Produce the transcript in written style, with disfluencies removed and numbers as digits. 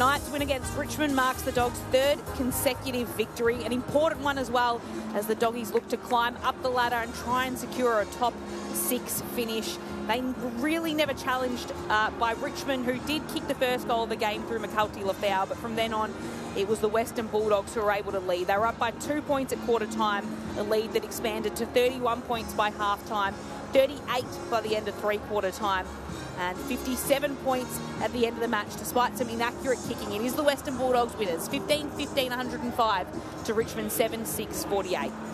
Tonight's win against Richmond marks the Dogs' third consecutive victory, an important one as well, as the Doggies look to climb up the ladder and try and secure a top 6 finish. They really never challenged by Richmond, who did kick the first goal of the game through McCulty Lafau, but from then on it was the Western Bulldogs who were able to lead. They were up by 2 points at quarter time, a lead that expanded to 31 points by half time, 38 by the end of three-quarter time, and 57 points at the end of the match despite some inaccurate kicking. It is the Western Bulldogs winners, 15-15, 105 to Richmond 7-6, 48.